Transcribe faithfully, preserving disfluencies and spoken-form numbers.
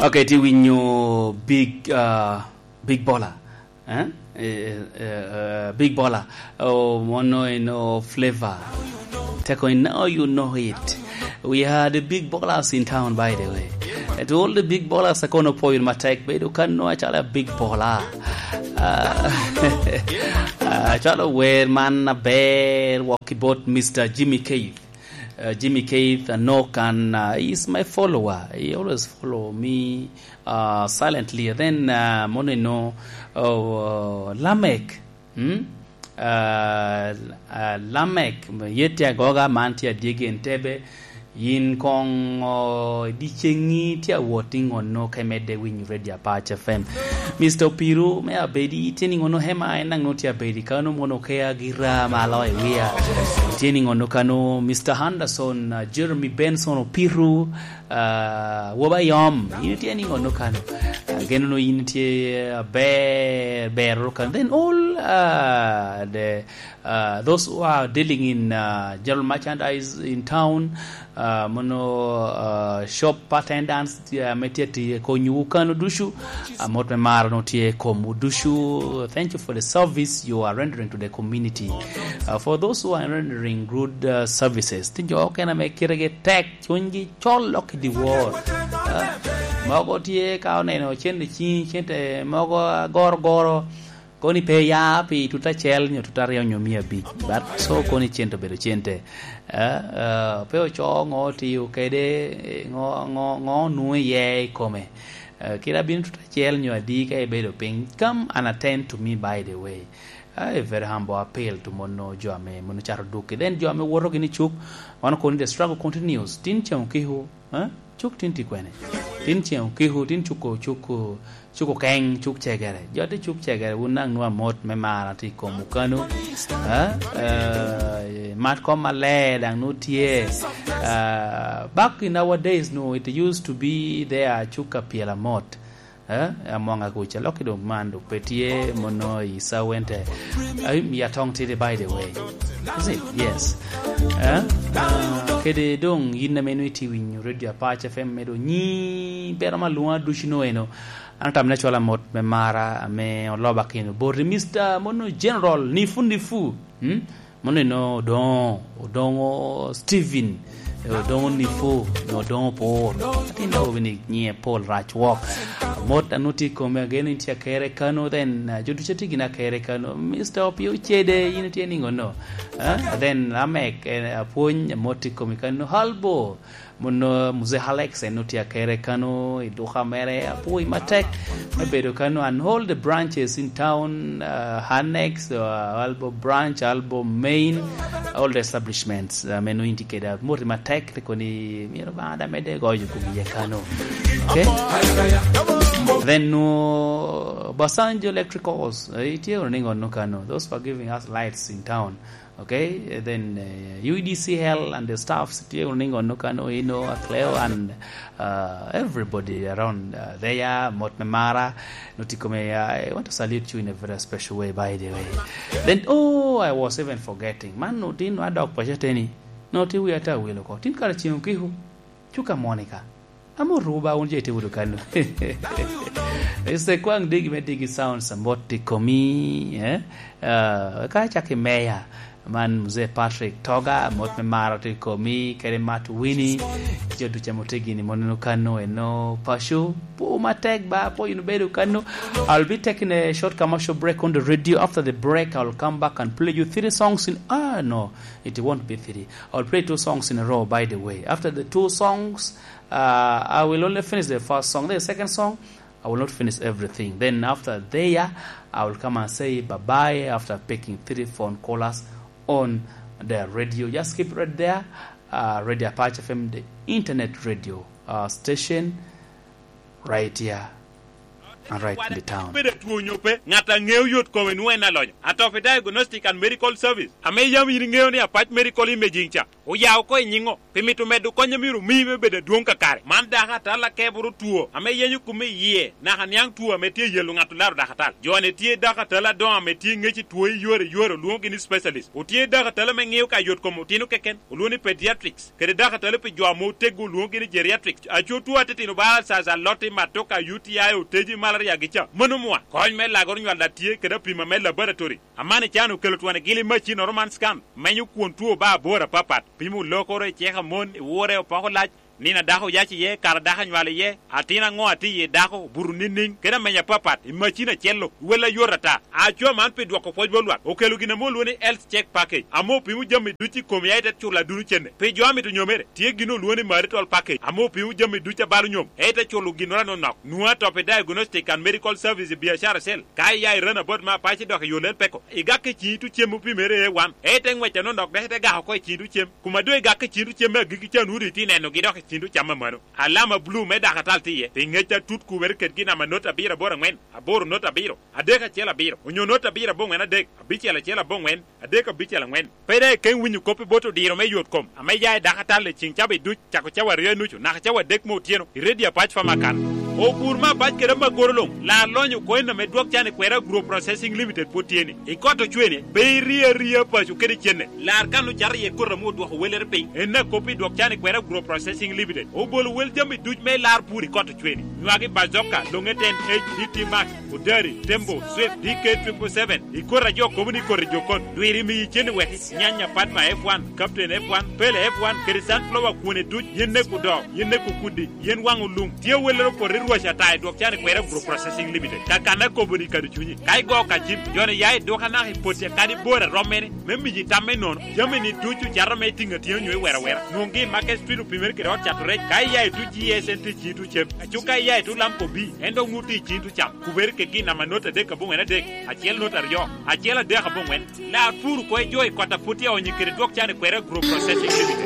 Okay, ti winyo big uh, big baller. Eh? Uh, uh, big baller. Oh, mono no flavor. Take on now you know it. We had the big ballers in town, by the way. And to all the big ballers, I can't point my take, but you can know actually a big baller. Uh, Charlie, where man a bear walking about Mister Jimmy Cave. Uh, Jimmy Cave and Nook, and uh, he's my follower. He always follow me uh, silently. Then uh, Mono no oh, uh, Lamek. Hmm? Uh, uh, Lamek yetia goga mantia digi entebe yin kong uh, dichengi tia voting on no kemede win radio patch F M. Mister Piru me abedi tending on no hema enang no tia bedi kano mono kea gira maloi wea tending on no kano Mister Henderson uh, Jeremy Benson Piru uh, wabayom yin tending on no kano again no yin tia bear bear rokan then all uh, the uh, those who are dealing in uh, general merchandise in town uh, mono uh, shop attendants uh, metiati konyu kanu dushu uh, motme mara no tie komu dushu. Thank you for the service you are rendering to the community. Uh, for those who are rendering good uh, services tinjo kana me kirege tech chungi cholok di war uh, mogo tie kaone no chende chi chente mogo gor goro koni pe ya pi tuta chel nyo tuta reo nyo mia bi but so koni chento bedo chente uh, uh, pe ocho ngo ti ukede ngo ngo ngo nu ye kome uh, kira bin tuta chel nyo adi ka bedo ping come and attend to me by the way. A uh, very humble appeal to mono joame mono charo duke then joame woro gini chuk wana koni the struggle continues tin chong kihu huh? Chuk tin ti kwene tin chong kihu tin chuko chuko chuko keng chuk chegere jote chuk chegere unang nua mot me mara ti komukanu ha uh, mat koma le dang no tie uh, back in our days no it used to be there chuka piela mot eh among akucha lokido mando petie mono isa wente uh, ya tong tide by the way is it yes eh uh, kede dong yinna menuiti win radio patch F M medo ni berama luwa dushino eno antam na chola mot me mara me loba kino bori Mister mono general ni fundi fu hmm? Mono no don don Steven don ni fu no don Paul atinda obini nie Paul rach walk mot anuti kome again tia kere kano then uh, jodu cheti gina kere kano Mister Opio chede yinti ningo no uh, then amek uh, apun moti kome kano halbo mono muze Alex enutia kere kano iduha mere apui matek mebedo kano and all the branches in town uh, Hanex uh, albo branch albo main all the establishments uh, menu indicate moti matek rekoni miro bada mede goju kubiye kano okay. Then no Basanjo Electricals it running on no kano those for giving us lights in town. Okay, then uh, U D C L and the staffs running on Nokano, Ino, Cleo, and uh, everybody around uh, there, Motmemara, Notikome. I want to salute you in a very special way, by the way. Then, oh, I was even forgetting. Man, no, tin no dog pacheteni. No, ti we ata we look. Tin karachi unkihu. Chuka Monica. Amo ruba unje te urukano. It's the kwang dig me dig sounds somewhat komi, eh? Uh, kachake meya. Man mzee Patrick Toga mot me marati komi kere mat wini jodu chamotegi ni moneno kano eno pashu po matek ba po yunubedu kano. I'll be taking a short commercial break on the radio. After the break I'll come back and play you three songs in ah no it won't be three. I'll play two songs in a row by the way. After the two songs uh, I will only finish the first song. The second song I will not finish everything. Then after there I will come and say bye bye after picking three phone callers on the radio. Just keep right there. Uh, Radio Patch F M, the internet radio uh, station, right here. and right in the town. Bede tuo nyope ngata ngeo yot ko we nuena lonyo. Atofi diagnostic and medical service. Ame yam yiri ngeo ni apart medical imaging cha. O yaw ko nyingo. Pimitu medu konya miru mime bede duonka kare. Man daga tala keburu tuo. Ame yenyu kume ye. Na hanyang tuo metie yelu ngatu laru daga tal. Joane tie daga tala don ame tie ngechi tuo yore yore luongi ni specialist. O tie daga tala me ngeo ka yot ko mutino keken. Uluoni pediatrics. Kede daga tala pe jwa mo tego luongi ni geriatrics. Acho tuo tetino ba sa za lote matoka U T I o teji malaria gicha. Manu mwa. Koñ me lagor ñu la tie kede pima me laboratory. Amane chanu kelo tuane gili machi normal scan. Menyu kuon tuo ba bora papat. Pimu lokore cheha mon wore o pako laj. Nina dako yachi ye kara daka nywale ye atina ngo ati ye dako buru nining kena menya papat imachina chello wela yorata acho man pe dwako poj bolwa okelu gina mo luoni health check package amo pimu jami duchi komiyaita chula dunu chenne pe joami to nyomere tie gino luoni marital package amo pimu jami ducha balu nyom eta chulu gino no nok nuwa tope diagnostic and medical service biashara sel kai yai rana bot ma pachi doka yolen peko igake chitu chemu pimere e wan eta ngwecha no nok dehete ga ko chitu chem kuma do igake chitu chem gigi chanu riti neno gidoka chindu chama mano alama blue me da katal tiye pingecha tut ku werket gina manota bira bora ngwen aboro nota biro adeka chela biro onyo nota bira bongwen adek abichela chela bongwen adeka bichela ngwen pede ken winyu kopi boto diro me yot kom ameja da katal le chinchabe du chako chawa re nuchu na chawa dek mo tieno ready patch fa makan o kurma patch kere ma gorolong la lonyo ko na me dwok chane kwera group processing limited potieni ikoto chwene be ria ria patch kere chene la kanu char ye korra mo dwok weler pe enna kopi dwok chane kwera group processing limited o bol wel jami duj me lar puri koto chweni nwagi bazoka longeten H D T Max Udari Tembo Swift D K seven seven ikora jo komuni kore jokon duiri mi chene weti nyanya Padma F one Captain F one Pele F one Kerisan Flower kune duj yenne ku do yenne ku kudi yen wangu lum tie welero ko rirwa shatai dok chane kwere group processing limited kakana komuni kadu chunyi kai go ka jim jone yai do kana hipote kadi bora romene memmi ji tamme non jami ni duju jarame tinga tie nywe wera wera nungi market street pimer kero chature kai yai tu G S N T chitu chem achuka yai tu lampo bi endo nguti chitu cham kuber ke gina manota de ka bongena de achiel nota ryo achiel de ka bongwen la pur ko joy kota putia onyikere dok chane kwere group processing limited